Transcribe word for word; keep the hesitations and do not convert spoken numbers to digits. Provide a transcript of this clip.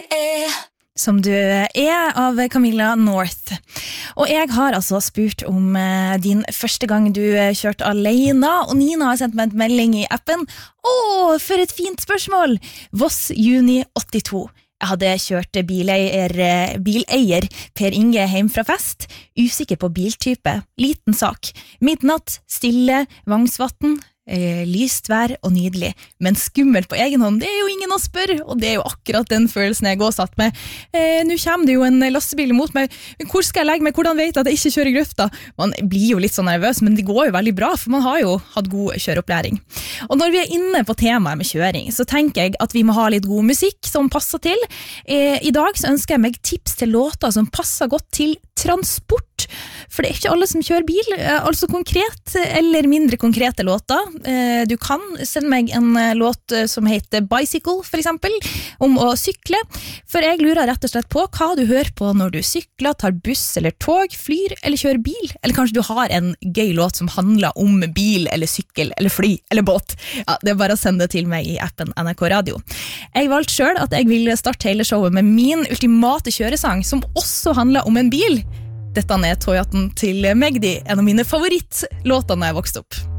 Som du er av Camilla North. Og jeg har altså spurt om eh, din første gang du kjørte alene, og Nina har sendt meg en melding i appen. Åh, for et fint spørsmål! Voss juni åttito. Jeg hadde kjørt bileier, bileier Per Inge hjem fra fest, usikker på biltype, liten sak. Midnatt, stille, Vangsvatn, eh, lyst vær og nydelig. Men skummelt på egen hånd, det er jo ingen å spørre, og det er jo akkurat den følelsen jeg også satt med. Eh, nå kommer det jo en lastebil mot meg, hvor skal jeg legge meg, hvordan vet jeg at jeg ikke kjører i grøfta? Man blir jo litt så nervøs, men det går jo veldig bra, for man har jo hatt god kjøreopplæring. Og når vi er inne på temaet med kjøring, så tenker jeg at vi må ha litt god musikk som passer til. Eh, I dag så ønsker jeg meg tips til låter som passer godt til transport, for det er ikke alle som kjører bil, altså konkret eller mindre konkrete låter. Du kan sende meg en låt som heter Bicycle, for eksempel, om å sykle, for jeg lurer rett og slett på hva du hører på når du sykler, tar buss eller tog, flyr eller kjører bil, eller kanskje du har en gøy låt som handler om bil eller sykkel eller fly eller båt. Ja, det er bare å sende det til meg i appen N R K Radio. Jeg valgte selv at jeg ville starte hele showet med min ultimate kjøresang, som også handler om en bil. Dette er Toyoten til Magdi, en av mine favorittlåter når jeg vokste opp.